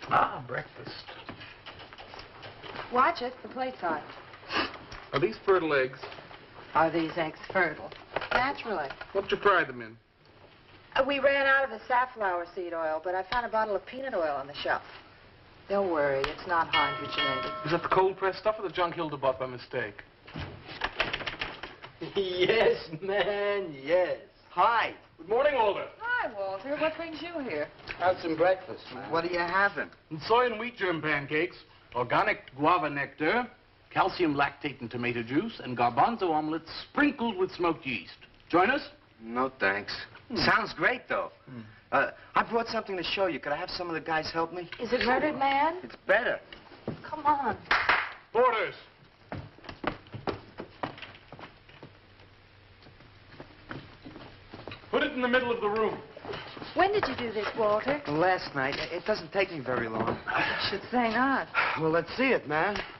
Ah, breakfast. Watch it. The plate's hot. Are these fertile eggs? Are these eggs fertile? Naturally. What'd you fry them in? We ran out of the safflower seed oil, but I found a bottle of peanut oil on the shelf. Don't worry, it's not hydrogenated. Is that the cold-pressed stuff or the junk Hilda bought by mistake? Yes, man, yes. Hi. Good morning, Alder. Hi, Walter. What brings you here? Have some breakfast, man. What are you having? And soy and wheat germ pancakes, organic guava nectar, calcium lactate and tomato juice, and garbanzo omelets sprinkled with smoked yeast. Join us? No, thanks. Sounds great, though. I brought something to show you. Could I have some of the guys help me? Is it Murdered Man? It's better. Come on. Orders. Put it in the middle of the room. When did you do this, Walter? Last night. It doesn't take me very long. I should say not. Well, let's see it, man.